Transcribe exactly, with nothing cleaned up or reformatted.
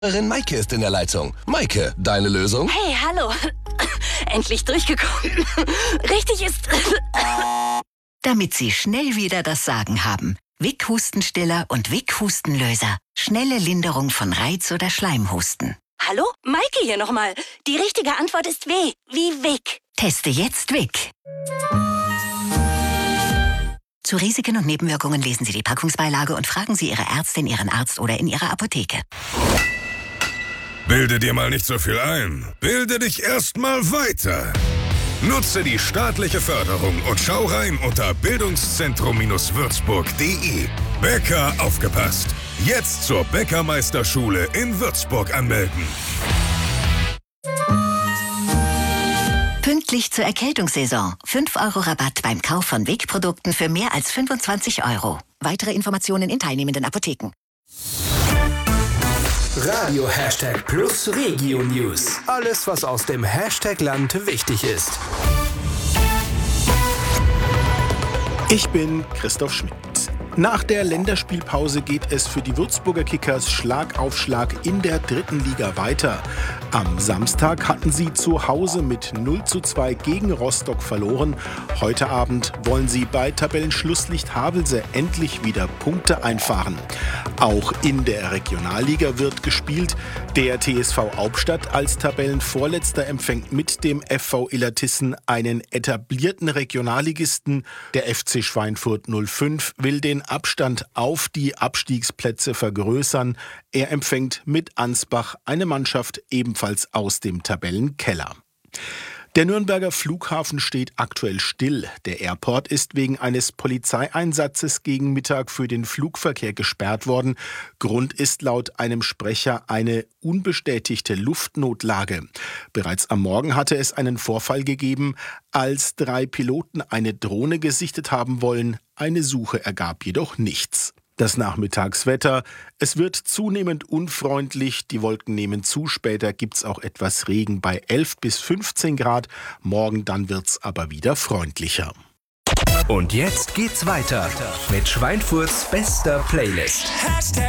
Maike ist in der Leitung. Maike, deine Lösung? Hey, hallo. Endlich durchgekommen. Richtig ist... Damit Sie schnell wieder das Sagen haben. Vic Hustenstiller und Vic Hustenlöser. Schnelle Linderung von Reiz- oder Schleimhusten. Hallo? Maike hier nochmal. Die richtige Antwort ist W, wie Vic. Teste jetzt Vic. Zu Risiken und Nebenwirkungen lesen Sie die Packungsbeilage und fragen Sie Ihre Ärztin, Ihren Arzt oder in Ihrer Apotheke. Bilde dir mal nicht so viel ein. Bilde dich erst mal weiter. Nutze die staatliche Förderung und schau rein unter bildungszentrum Würzburg punkt de. Bäcker aufgepasst. Jetzt zur Bäckermeisterschule in Würzburg anmelden. Pünktlich zur Erkältungssaison. fünf Euro Rabatt beim Kauf von Vic-Produkten für mehr als fünfundzwanzig Euro. Weitere Informationen in teilnehmenden Apotheken. Radio Hashtag Plus Regio News. Alles, was aus dem Hashtag-Land wichtig ist. Ich bin Christoph Schmidt. Nach der Länderspielpause geht es für die Würzburger Kickers Schlag auf Schlag in der dritten Liga weiter. Am Samstag hatten sie zu Hause mit null zu zwei gegen Rostock verloren. Heute Abend wollen sie bei Tabellenschlusslicht Havelse endlich wieder Punkte einfahren. Auch in der Regionalliga wird gespielt. Der T S V Hauptstadt als Tabellenvorletzter empfängt mit dem F V Illertissen einen etablierten Regionalligisten. Der F C Schweinfurt null fünf will den Abstand auf die Abstiegsplätze vergrößern. Er empfängt mit Ansbach eine Mannschaft ebenfalls aus dem Tabellenkeller. Der Nürnberger Flughafen steht aktuell still. Der Airport ist wegen eines Polizeieinsatzes gegen Mittag für den Flugverkehr gesperrt worden. Grund ist laut einem Sprecher eine unbestätigte Luftnotlage. Bereits am Morgen hatte es einen Vorfall gegeben, als drei Piloten eine Drohne gesichtet haben wollen. Eine Suche ergab jedoch nichts. Das Nachmittagswetter. Es wird zunehmend unfreundlich, die Wolken nehmen zu, später gibt's auch etwas Regen bei elf bis fünfzehn Grad. Morgen dann wird's aber wieder freundlicher. Und jetzt geht's weiter mit Schweinfurts bester Playlist.